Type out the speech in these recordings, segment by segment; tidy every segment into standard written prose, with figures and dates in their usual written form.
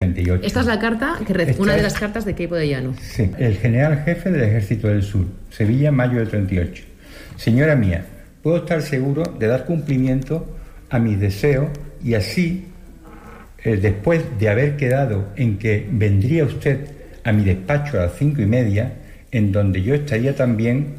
38. Esta es la carta, una de las cartas de Queipo de Llano. Sí, el general jefe del Ejército del Sur, Sevilla, mayo del 38. Señora mía, puedo estar seguro de dar cumplimiento a mis deseos y así, después de haber quedado en que vendría usted a mi despacho a las 5:30, en donde yo estaría también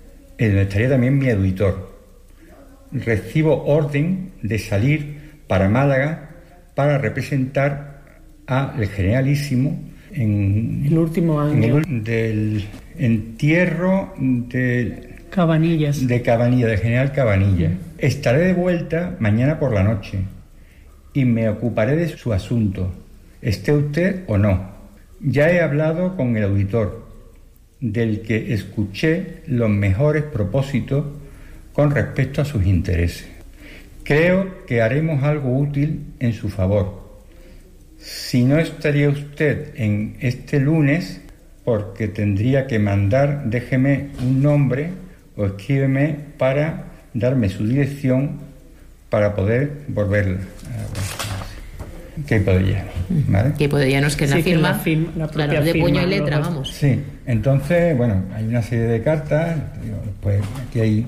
mi auditor. Recibo orden de salir para Málaga para representar al generalísimo en el último año del entierro del Cabanillas. Del general Cabanillas. Estaré de vuelta mañana por la noche y me ocuparé de su asunto, esté usted o no. Ya he hablado con el auditor, del que escuché los mejores propósitos con respecto a sus intereses. Creo que haremos algo útil en su favor. Si no estaría usted en este lunes, porque tendría que mandar, déjeme un nombre o escríbeme para darme su dirección para poder volverla. Queipo de Llano, ¿vale? Queipo de Llano es que la firma, la propia claro, de firma, puño y letra, vamos. Sí, entonces, bueno, hay una serie de cartas, pues aquí hay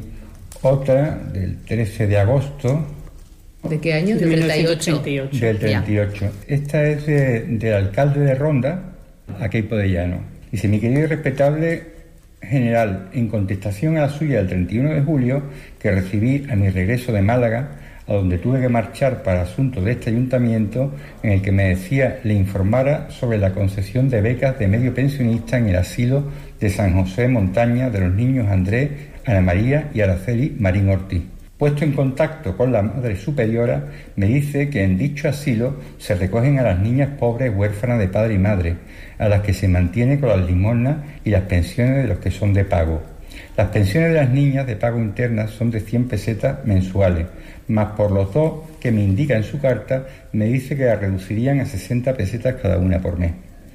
otra del 13 de agosto. ¿De qué año? Del 38. Del 38. Esta es del alcalde de Ronda a Queipo de Llano. Dice: mi querido y respetable general, en contestación a la suya del 31 de julio, que recibí a mi regreso de Málaga, a donde tuve que marchar para asuntos de este ayuntamiento, en el que me decía le informara sobre la concesión de becas de medio pensionista en el asilo de San José Montaña de los niños Andrés, Ana María y Araceli Marín Ortiz. Puesto en contacto con la Madre Superiora, me dice que en dicho asilo se recogen a las niñas pobres huérfanas de padre y madre, a las que se mantiene con las limosnas y las pensiones de los que son de pago. Las pensiones de las niñas de pago interna son de 100 pesetas mensuales, más por los dos que me indica en su carta, me dice que las reducirían a 60 pesetas cada una por mes.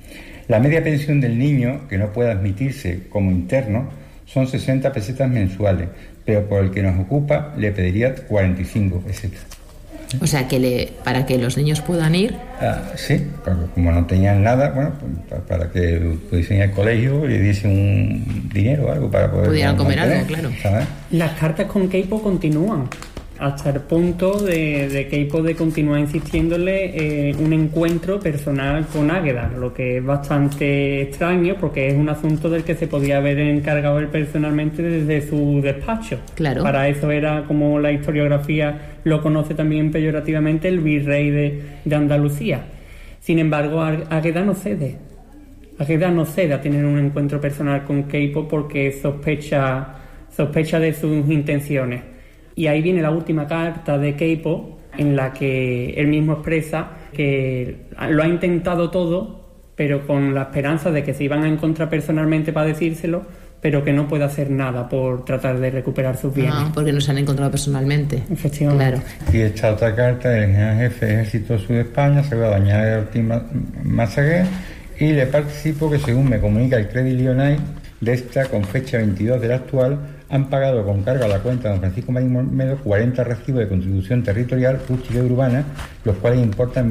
La media pensión del niño, que no puede admitirse como interno, son 60 pesetas mensuales, pero por el que nos ocupa le pediría 45 pesetas. O sea, que para que los niños puedan ir... Sí, porque como no tenían nada, bueno, pues para que pudiesen ir al colegio y diesen un dinero o algo para poder... Pudieran comer algo, claro. ¿Sabes? Las cartas con Queipo continúan, hasta el punto de Queipo de continuar insistiéndole un encuentro personal con Águeda, lo que es bastante extraño porque es un asunto del que se podía haber encargado él personalmente desde su despacho. Claro. Para eso era, como la historiografía lo conoce también peyorativamente, el virrey de Andalucía. Sin embargo, Águeda no cede. Águeda no cede a tener un encuentro personal con Queipo porque sospecha de sus intenciones. Y ahí viene la última carta de Queipo, en la que él mismo expresa que lo ha intentado todo, pero con la esperanza de que se iban a encontrar personalmente para decírselo, pero que no puede hacer nada por tratar de recuperar sus bienes. Porque no se han encontrado personalmente. Efectivamente. Claro. Y esta otra carta del general jefe del Ejército Sur de España, se va a dañar a Ortiz Massaguer, y le participo que, según me comunica el Credit Lyonnais, de esta, con fecha 22 del actual, han pagado con cargo a la cuenta de don Francisco Marín Olmedo 40 recibos de contribución territorial, rústica y urbana, los cuales importan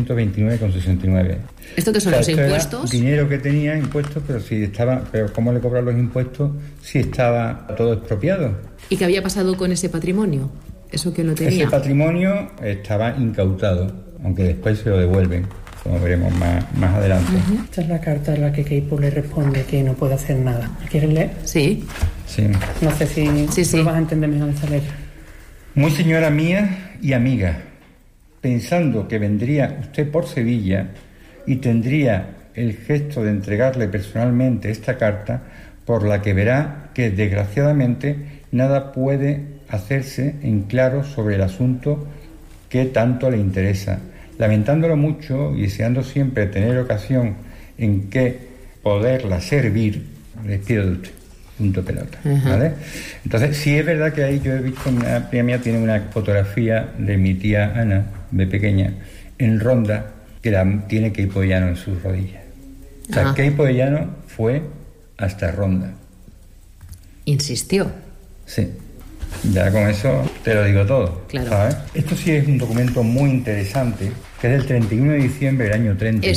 1.829,69. ¿Esto qué son, los impuestos? Dinero que tenía, impuestos, pero ¿cómo le cobran los impuestos si estaba todo expropiado? ¿Y qué había pasado con ese patrimonio? ¿Eso que lo tenía? Ese patrimonio estaba incautado, aunque después se lo devuelven, como veremos más adelante. Uh-huh. Esta es la carta en la que Queipo le responde que no puede hacer nada. ¿Quieres leer? Sí. Sí. No sé si lo vas a entender mejor esta letra. Muy señora mía y amiga, pensando que vendría usted por Sevilla y tendría el gesto de entregarle personalmente esta carta, por la que verá que desgraciadamente nada puede hacerse en claro sobre el asunto que tanto le interesa. Lamentándolo mucho y deseando siempre tener ocasión en que poderla servir, les pido de usted. Punto pelota, ¿vale? Entonces, sí es verdad que ahí yo he visto, una prima mía tiene una fotografía de mi tía Ana, de pequeña, en Ronda, que tiene Queipo de Llano en sus rodillas. O sea, Queipo de Llano fue hasta Ronda. ¿Insistió? Sí. Ya con eso te lo digo todo, claro. ¿sabes? Esto sí es un documento muy interesante, que es del 31 de diciembre del año 39.